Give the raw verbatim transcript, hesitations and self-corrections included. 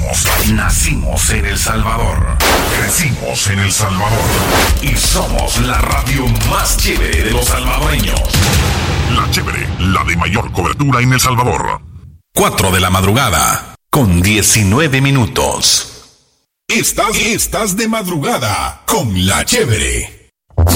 Nacimos, nacimos en El Salvador. Crecimos en El Salvador. Y somos la radio más chévere de los salvadoreños. La chévere, la de mayor cobertura en El Salvador. cuatro de la madrugada, con diecinueve minutos. Estás, estás de madrugada con la chévere.